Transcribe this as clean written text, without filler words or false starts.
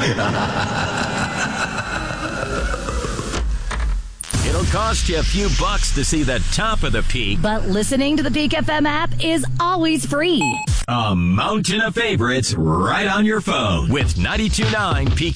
It'll cost you a few bucks to see the top of the peak, but listening to the Peak FM app is always free. A mountain of favorites right on your phone with 92.9 Peak